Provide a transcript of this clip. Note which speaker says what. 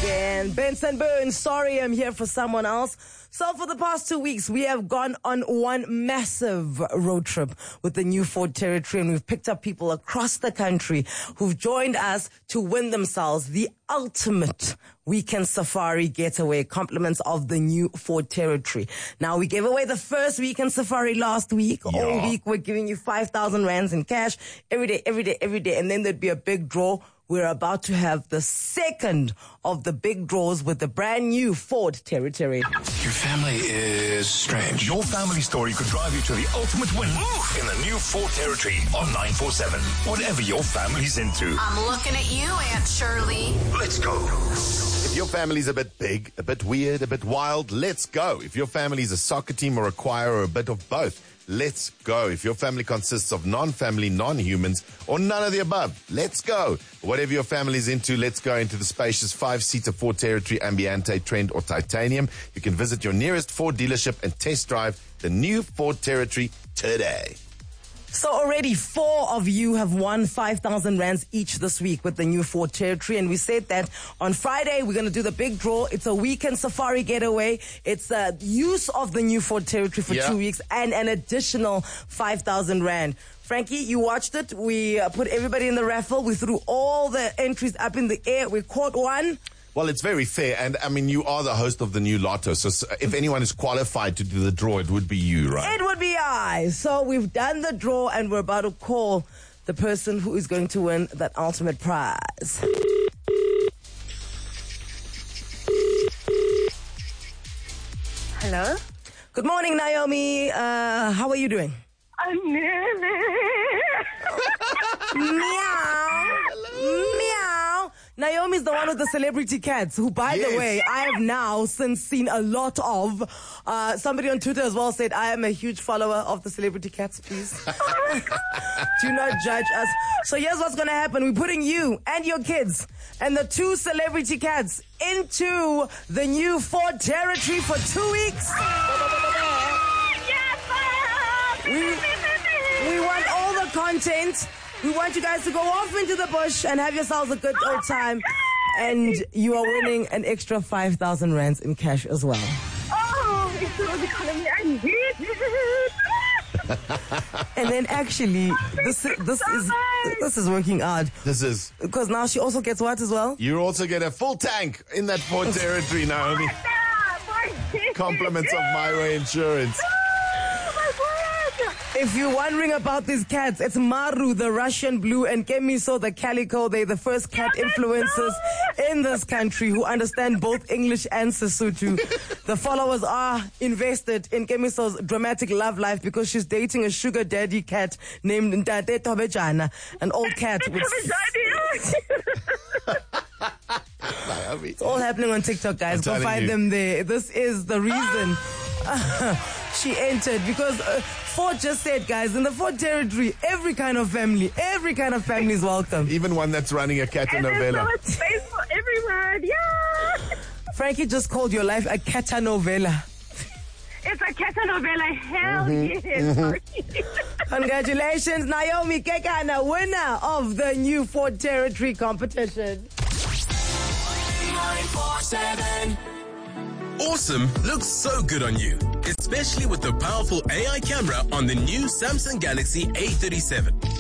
Speaker 1: again. Benson Boone, sorry I'm here for someone else. So for the past 2 weeks, we have gone on one massive road trip with the new Ford Territory, and we've picked up people across the country who've joined us to win themselves the ultimate weekend safari getaway, compliments of the new Ford Territory. Now, we gave away the first weekend safari last week.
Speaker 2: Yeah.
Speaker 1: All week, we're giving you 5,000 rands in cash every day. And then there'd be a big draw. We're about to have the second of the big draws with the brand new Ford Territory.
Speaker 2: Your family is strange. Your family story could drive you to the ultimate win in the new Ford Territory on 947. Whatever your family's into.
Speaker 3: I'm looking at you, Aunt Shirley.
Speaker 2: Let's go.
Speaker 4: If your family's a bit big, a bit weird, a bit wild, let's go. If your family's a soccer team or a choir or a bit of both, let's go. If your family consists of non-family, non-humans, or none of the above, let's go. Whatever your family's into, let's go into the spacious 5-seater Ford Territory, Ambiente, Trend, or Titanium. You can visit your nearest Ford dealership and test drive the new Ford Territory today.
Speaker 1: So already 4 of you have won 5,000 rands each this week with the new Ford Territory. And we said that on Friday, we're going to do the big draw. It's a weekend safari getaway. It's a use of the new Ford Territory for 2 weeks and an additional 5,000 rand. Frankie, you watched it. We put everybody in the raffle. We threw all the entries up in the air. We caught one.
Speaker 4: Well, it's very fair. And, I mean, you are the host of the new lotto. So if anyone is qualified to do the draw, it would be you, right?
Speaker 1: It would be I. So we've done the draw, and we're about to call the person who is going to win that ultimate prize.
Speaker 5: Hello?
Speaker 1: Good morning, Naomi. How are you doing?
Speaker 5: I'm nervous.
Speaker 1: Meow. Meow. Naomi's the one with the celebrity cats, who, by the way, I have now since seen a lot of. Somebody on Twitter as well said, I am a huge follower of the celebrity cats, please. Do not judge us. So here's what's going to happen. We're putting you and your kids and the 2 celebrity cats into the new Ford Territory for 2 weeks. We want all the content. We want you guys to go off into the bush and have yourselves a good old time. And you are winning an extra 5,000 rands in cash as well.
Speaker 5: Oh, it's so economy. I need it.
Speaker 1: And then actually, this is working out.
Speaker 4: This is.
Speaker 1: Because now she also gets what as well?
Speaker 4: You also get a full tank in that Ford Territory, Naomi. Compliments of My Way Insurance.
Speaker 1: If you're wondering about these cats, it's Maru, the Russian blue, and Kemiso, the calico. They're the first cat influencers in this country who understand both English and Sesotho. The followers are invested in Kemiso's dramatic love life because she's dating a sugar daddy cat named Ntate Tobejana, an old cat. It's all happening on TikTok, guys. Go find them there. This is the reason she entered, because Ford just said, guys, in the Ford Territory, every kind of family is welcome.
Speaker 4: Even one that's running a catanovela.
Speaker 5: And there's so much space for everyone. Yeah.
Speaker 1: Frankie just called your life a catanovela.
Speaker 5: It's a catanovela. Hell yes.
Speaker 1: Congratulations, Naomi Kekana, winner of the new Ford Territory competition.
Speaker 6: 947. Awesome looks so good on you, especially with the powerful AI camera on the new Samsung Galaxy A37.